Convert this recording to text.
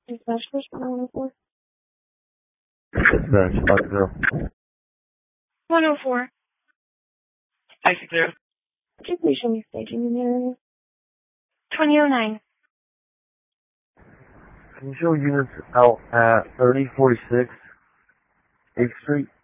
Dispatch push 104. Dispatch 50. 104. Taxi clear. Could you please show me staging in the area? 2009. Can you show units out at 3046 8th Street?